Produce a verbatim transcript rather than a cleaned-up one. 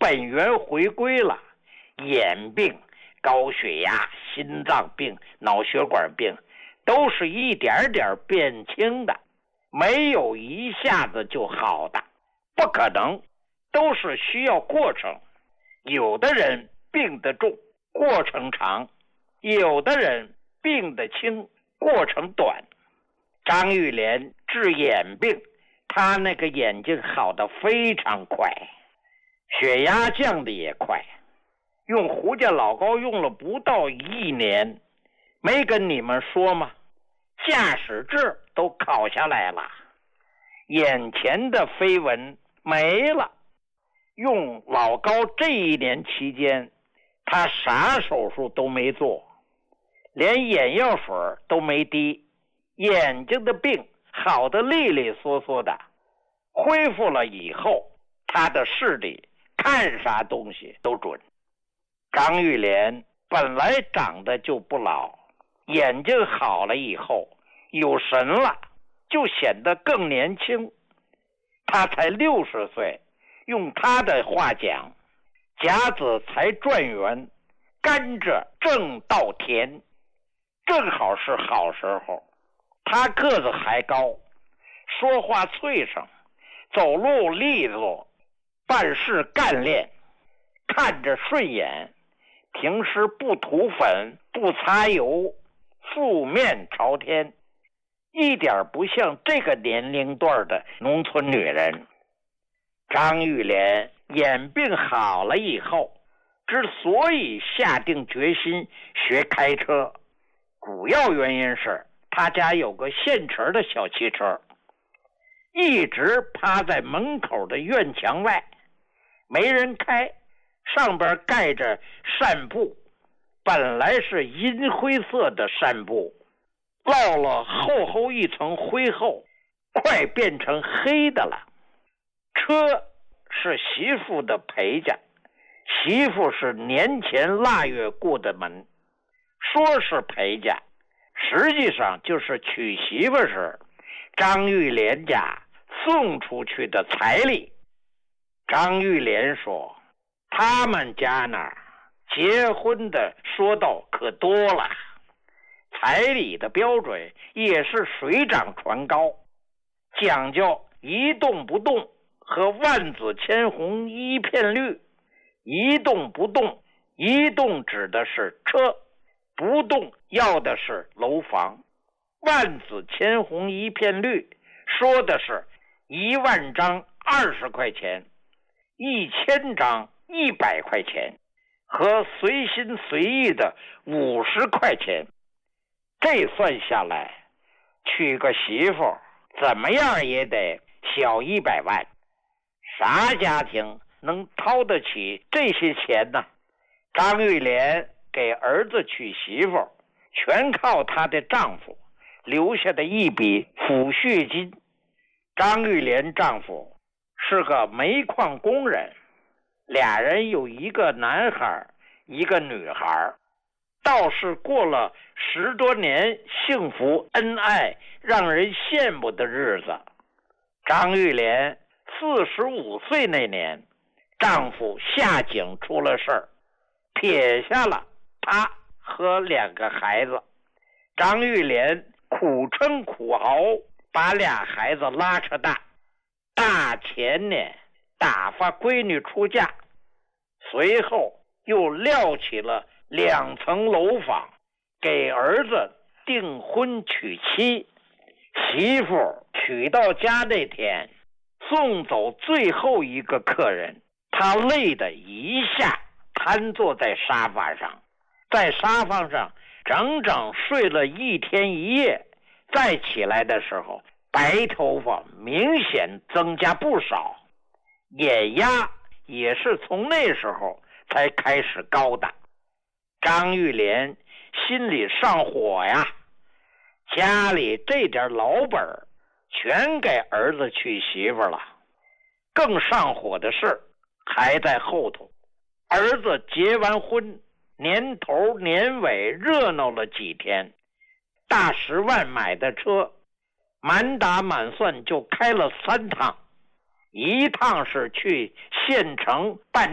本源回归了，眼病、高血压、心脏病、脑血管病都是一点点变轻的，没有一下子就好的，不可能，都是需要过程。有的人病得重，过程长；有的人病得轻，过程短。张玉莲治眼病，他那个眼睛好得非常快，血压降得也快。用胡家老膏用了不到一年，没跟你们说吗？驾驶证都考下来了，眼前的飞蚊没了。用老膏这一年期间，他啥手术都没做，连眼药水都没滴，眼睛的病好得利利索索的。恢复了以后，他的视力看啥东西都准。张玉莲本来长得就不老，眼睛好了以后有神了，就显得更年轻。他才六十岁，用他的话讲，甲子才转圆，甘蔗正到田，正好是好时候。他个子还高，说话脆声，走路利索，办事干练，看着顺眼，平时不涂粉，不擦油，素面朝天，一点不像这个年龄段的农村女人。张玉莲眼病好了以后，之所以下定决心学开车，主要原因是他家有个现成的小汽车，一直趴在门口的院墙外，没人开，上边盖着扇布，本来是银灰色的扇布，落了厚厚一层灰后，快变成黑的了。车是媳妇的陪嫁，媳妇是年前腊月过的门，说是陪嫁，实际上就是娶媳妇时张玉莲家送出去的彩礼。张玉莲说，他们家那儿结婚的说道可多了，彩礼的标准也是水涨船高，讲究一动不动和万紫千红一片绿。一动不动，一动指的是车，不动要的是楼房。万紫千红一片绿说的是一万张二十块钱，一千张一百块钱，和随心随意的五十块钱。这算下来，娶个媳妇怎么样也得小一百万。啥家庭能掏得起这些钱呢？张玉莲给儿子娶媳妇，全靠她的丈夫留下的一笔抚恤金。张玉莲丈夫是个煤矿工人，俩人有一个男孩一个女孩，倒是过了十多年幸福恩爱让人羡慕的日子。张玉莲四十五岁那年，丈夫下井出了事儿，撇下了她和两个孩子。张玉莲苦撑苦熬，把俩孩子拉扯大。大前年打发闺女出嫁，随后又撂起了两层楼房，给儿子订婚娶妻。媳妇娶到家那天，送走最后一个客人，他累得一下瘫坐在沙发上，在沙发上整整睡了一天一夜。再起来的时候，白头发明显增加不少，眼压也是从那时候才开始高的。张玉莲心里上火呀，家里这点老本全给儿子娶媳妇了。更上火的事还在后头。儿子结完婚，年头年尾热闹了几天，大十万买的车，满打满算就开了三趟。一趟是去县城办